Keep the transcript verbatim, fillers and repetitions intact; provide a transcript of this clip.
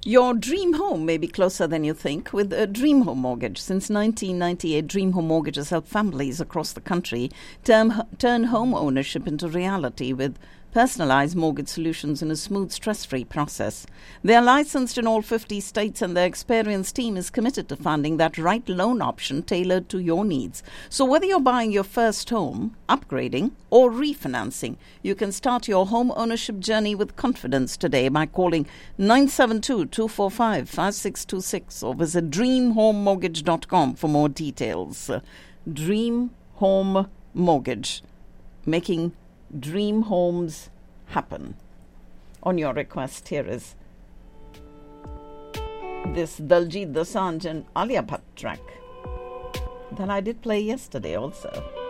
Your dream home may be closer than you think with a Dream Home Mortgage. Since nineteen ninety-eight, Dream Home Mortgages help families across the country term, turn home ownership into reality with personalized mortgage solutions in a smooth, stress-free process. They are licensed in all fifty states, and their experienced team is committed to finding that right loan option tailored to your needs. So whether you're buying your first home, upgrading, or refinancing, you can start your home ownership journey with confidence today by calling nine seven two, two four five, five six two six or visit dream home mortgage dot com for more details. Dream Home Mortgage, making dream homes happen. On your request, here is this Daljit Dosanjh and Alia Bhatt track that I did play yesterday also.